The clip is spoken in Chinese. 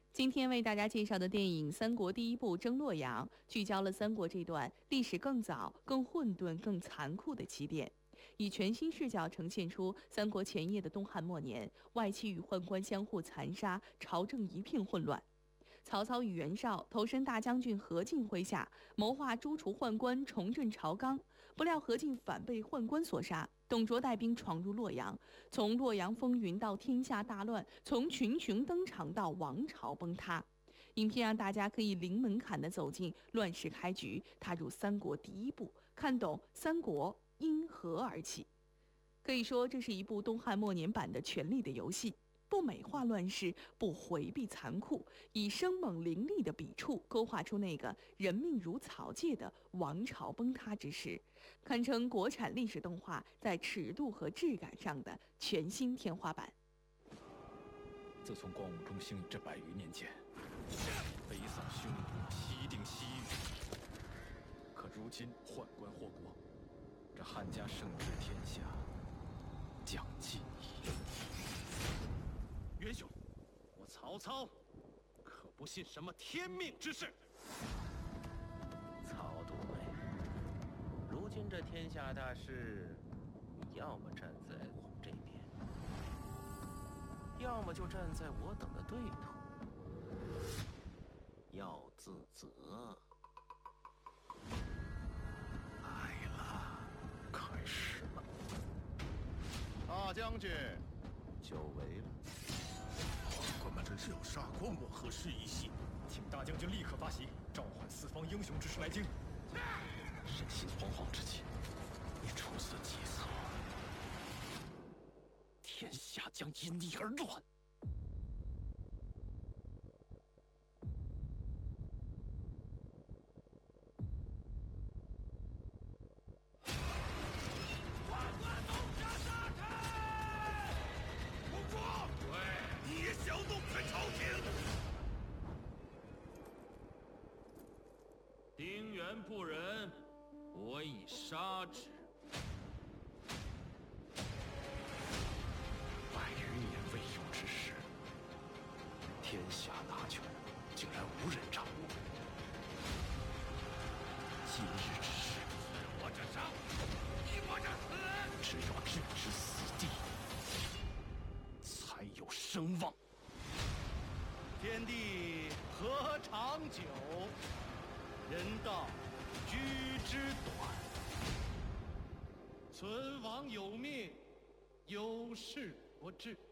今天为大家介绍的电影《三国第一部征洛阳》，聚焦了三国这段历史更早、更混沌、更残酷的起点，以全新视角呈现出三国前夜的东汉末年，外戚与宦官相互残杀，朝政一片混乱。曹操与袁绍投身大将军何进麾下，谋划诛除宦官，重振朝纲。不料何进反被宦官所杀。董卓带兵闯入洛阳，从洛阳风云到天下大乱，从群雄登场到王朝崩塌。影片让大家可以零门槛地走进乱世开局，踏入三国第一步，看懂三国因何而起。可以说，这是一部东汉末年版的《权力的游戏》。不美化乱世，不回避残酷，以生猛凌厉的笔触勾画出那个人命如草芥的王朝崩塌之时，堪称国产历史动画在尺度和质感上的全新天花板。 自从光武中兴这100余年间，北扫匈奴，西定西域，可如今宦官祸国，这汉家盛治天下将尽矣。 袁兄，我曹操可不信什么天命之事。 曹都尉，如今这天下大事，你要么站在我们这边，要么就站在我等的对头，要自责。 来了，开始了。 大将军， 久违了。 宦官们真是要杀光我何氏一系， 请大将军立刻发檄，召唤四方英雄之士来京。 身心惶惶之际，你出此计策，天下将因你而乱。 小动在朝廷， 丁原不仁，我已杀之。 100余年未有之事，天下大权竟然无人掌握。今日之事， 我者生，你我者死， 只有置之死地，才有声望。 天地何长久，人道居之短。存亡有命，有事不治。